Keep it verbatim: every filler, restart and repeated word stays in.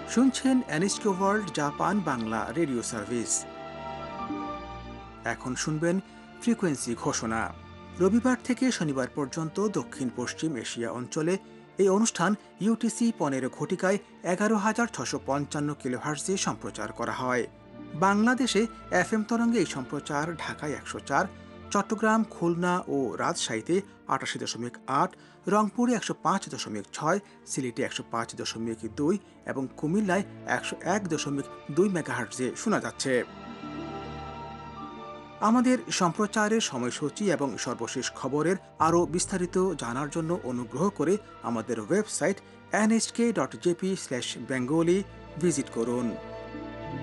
শুনছেন NSK world Japan Bangla radio service. এখন শুনবেন ফ্রিকোয়েন্সি ঘোষণা। রবিবার থেকে শনিবার পর্যন্ত দক্ষিণ পশ্চিম এশিয়া অঞ্চলে এই অনুষ্ঠান ইউটিসি পনেরো ঘটিকায় এগারো হাজার ছশো পঞ্চান্ন কিলোহার্টজে সম্প্রচার করা হয়। বাংলাদেশে এফ এম তরঙ্গে এই সম্প্রচার ঢাকায় একশো চার, চট্টগ্রাম, খুলনা ও রাজশাহীতে আটাশি দশমিক আট, রংপুরে একশো পাঁচ দশমিক ছয়, সিলেটে একশো পাঁচ দশমিক দুই এবং কুমিল্লায় একশো এক দশমিক দুই মেগাহার্টজে শোনা যাচ্ছে। আমাদের সম্প্রচারের সময়সূচি এবং সর্বশেষ খবরের আরও বিস্তারিত জানার জন্য অনুগ্রহ করে আমাদের website N H K dot J P slash Bengali visit করুন।